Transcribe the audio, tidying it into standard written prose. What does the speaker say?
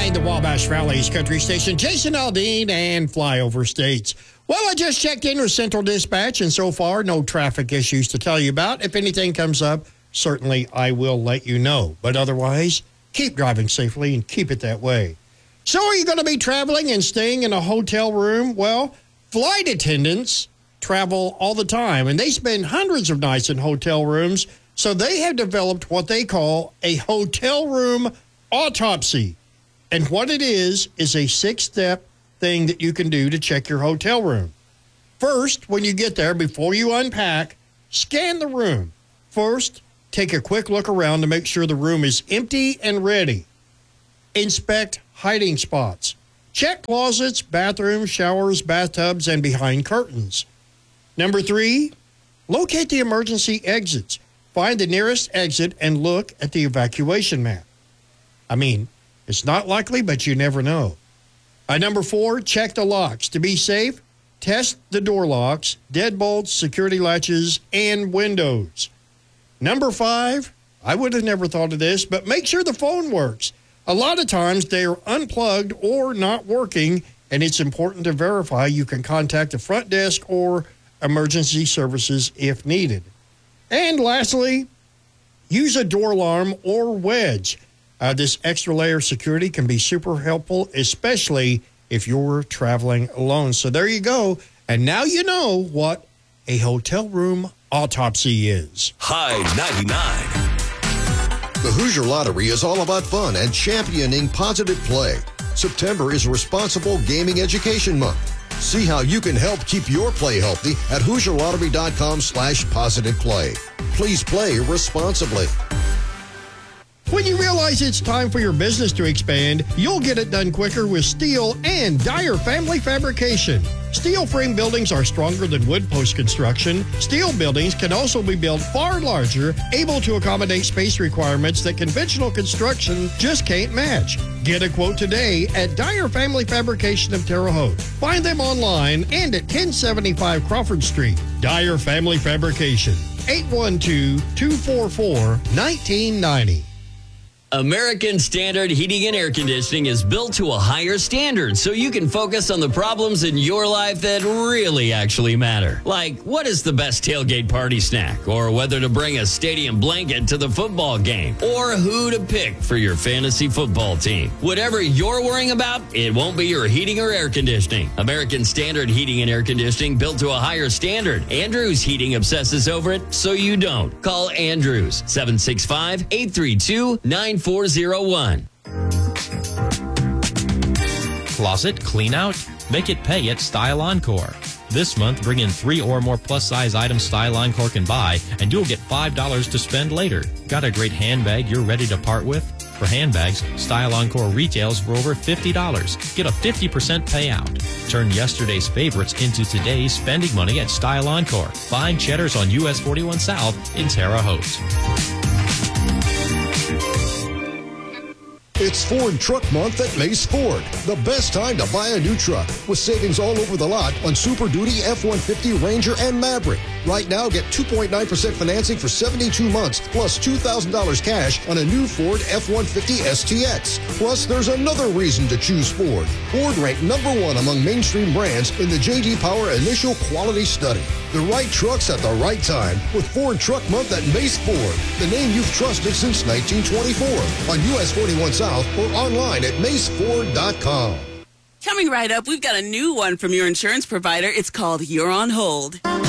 99.9, the Wabash Valley's country station. Jason Aldean and Flyover States. Well, I just checked in with Central Dispatch, and so far, no traffic issues to tell you about. If anything comes up, certainly I will let you know. But otherwise, keep driving safely and keep it that way. So are you going to be traveling and staying in a hotel room? Well, flight attendants travel all the time, and they spend hundreds of nights in hotel rooms, so they have developed what they call a hotel room autopsy. And what it is a 6-step thing that you can do to check your hotel room. First, when you get there, before you unpack, scan the room. First, take a quick look around to make sure the room is empty and ready. Inspect hiding spots. Check closets, bathrooms, showers, bathtubs, and behind curtains. Number 3, locate the emergency exits. Find the nearest exit and look at the evacuation map. I mean, it's not likely, but you never know. Number 4, check the locks. To be safe, test the door locks, deadbolts, security latches, and windows. Number 5, I would have never thought of this, but make sure the phone works. A lot of times they are unplugged or not working, and it's important to verify you can contact the front desk or emergency services if needed. And lastly, use a door alarm or wedge. This extra layer of security can be super helpful, especially if you're traveling alone. So there you go. And now you know what a hotel room autopsy is. High 99. The Hoosier Lottery is all about fun and championing positive play. September is Responsible Gaming Education Month. See how you can help keep your play healthy at HoosierLottery.com/positive-play. Please play responsibly. When you realize it's time for your business to expand, you'll get it done quicker with steel and Dyer Family Fabrication. Steel frame buildings are stronger than wood post construction. Steel buildings can also be built far larger, able to accommodate space requirements that conventional construction just can't match. Get a quote today at Dyer Family Fabrication of Terre Haute. Find them online and at 1075 Crawford Street. Dyer Family Fabrication, 812-244-1990. American Standard Heating and Air Conditioning is built to a higher standard so you can focus on the problems in your life that really actually matter. Like, what is the best tailgate party snack? Or whether to bring a stadium blanket to the football game? Or who to pick for your fantasy football team? Whatever you're worrying about, it won't be your heating or air conditioning. American Standard Heating and Air Conditioning built to a higher standard. Andrews Heating obsesses over it, so you don't. Call Andrews, 765-832-9401. Closet clean out? Make it pay at Style Encore. This month, bring in 3 or more plus-size items Style Encore can buy, and you'll get $5 to spend later. Got a great handbag you're ready to part with? For handbags, Style Encore retails for over $50. Get a 50% payout. Turn yesterday's favorites into today's spending money at Style Encore. Find Cheddar's on US 41 South in Terre Haute. It's Ford Truck Month at Mace Ford. The best time to buy a new truck with savings all over the lot on Super Duty, F-150, Ranger, and Maverick. Right now, get 2.9% financing for 72 months plus $2,000 cash on a new Ford F-150 STX. Plus, there's another reason to choose Ford. Ford ranked #1 among mainstream brands in the J.D. Power Initial Quality Study. The right trucks at the right time with Ford Truck Month at Mace Ford, the name you've trusted since 1924. On US 41 South or online at maceford.com. Coming right up, we've got a new one from your insurance provider. It's called You're on Hold.